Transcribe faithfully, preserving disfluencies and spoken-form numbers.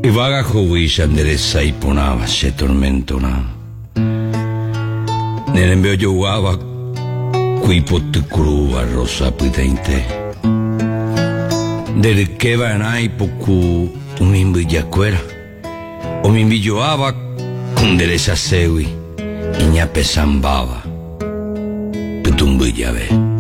Ivaga jovisha endereza y ponaba se tormentona. Nenembeo yo guava cuipo te cruva rosa piteinte. Del que va en ahí poco un imbillacuera. O mi imbilloaba con dereza sewi y ña pesambaba. Petumbi ya ve.